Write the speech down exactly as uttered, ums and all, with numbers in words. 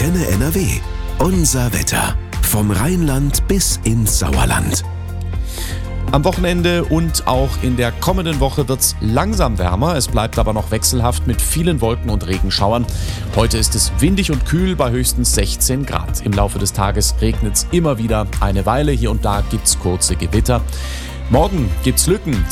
Antenne N R W. Unser Wetter. Vom Rheinland bis ins Sauerland. Am Wochenende und auch in der kommenden Woche wird es langsam wärmer. Es bleibt aber noch wechselhaft mit vielen Wolken und Regenschauern. Heute ist es windig und kühl bei höchstens sechzehn Grad. Im Laufe des Tages regnet es immer wieder eine Weile. Hier und da gibt es kurze Gewitter. Morgen gibt es Lücken